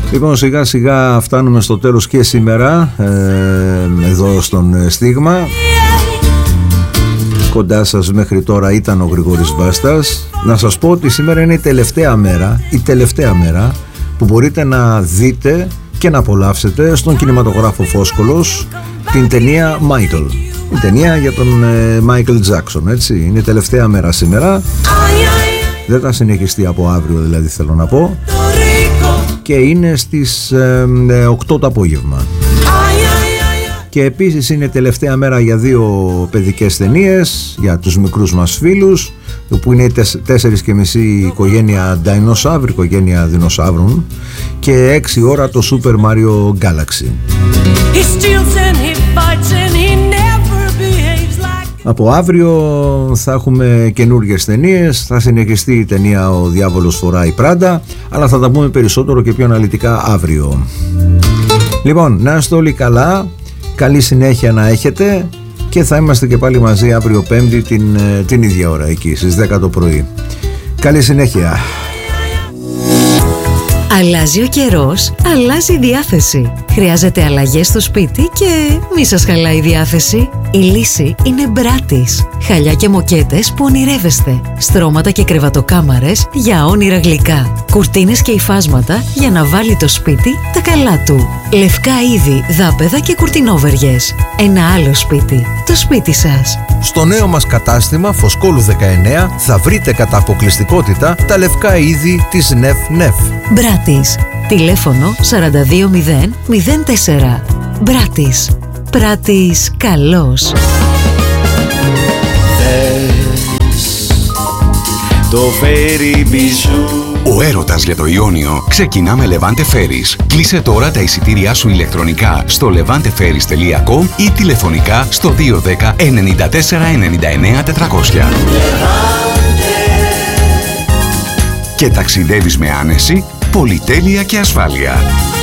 Λοιπόν, σιγά σιγά φτάνουμε στο τέλος και σήμερα εδώ στον Στίγμα. Κοντά σας μέχρι τώρα ήταν ο Γρηγόρης Βάστας. Να σας πω ότι σήμερα είναι η τελευταία μέρα που μπορείτε να δείτε και να απολαύσετε στον κινηματογράφο Φόσκολος την ταινία Michael. Η ταινία για τον Michael Jackson, έτσι. Είναι η τελευταία μέρα σήμερα. Δεν θα συνεχιστεί από αύριο, δηλαδή, θέλω να πω. Και είναι στις 8 το απόγευμα. Και επίσης είναι τελευταία μέρα για 2 παιδικές ταινίες για τους μικρούς μας φίλους, που είναι 4,5 οικογένεια Dinosaur, οικογένεια δεινοσαύρων, και 6 ώρα το Super Mario Galaxy. Από αύριο θα έχουμε καινούργιες ταινίες, θα συνεχιστεί η ταινία «Ο διάβολος φοράει Πράντα», αλλά θα τα πούμε περισσότερο και πιο αναλυτικά αύριο. Λοιπόν, να είστε όλοι καλά, καλή συνέχεια να έχετε και θα είμαστε και πάλι μαζί αύριο Πέμπτη την ίδια ώρα εκεί στις 10 το πρωί. Καλή συνέχεια. Αλλάζει ο καιρός, αλλάζει η διάθεση. Χρειάζεται αλλαγές στο σπίτι και μη σας χαλάει η διάθεση. Η λύση είναι Μπράτις. Χαλιά και μοκέτες που ονειρεύεστε. Στρώματα και κρεβατοκάμαρες για όνειρα γλυκά. Κουρτίνες και υφάσματα για να βάλει το σπίτι τα καλά του. Λευκά είδη, δάπεδα και κουρτινόβεργες. Ένα άλλο σπίτι. Το σπίτι σας. Στο νέο μας κατάστημα Φωσκόλου 19 θα βρείτε κατά αποκλειστικότητα τα λευκά είδη της ΝΕΦ. Μπράτις. Τηλέφωνο 42004. Μπράτις. Πράτης καλός. Το φέρι μπιζού. Ο έρωτας για το Ιόνιο ξεκινά με Levante Ferries. Κλείσε τώρα τα εισιτήριά σου ηλεκτρονικά στο levanteferries.com ή τηλεφωνικά στο 210 94 99 400. Και ταξιδεύεις με άνεση, πολυτέλεια και ασφάλεια.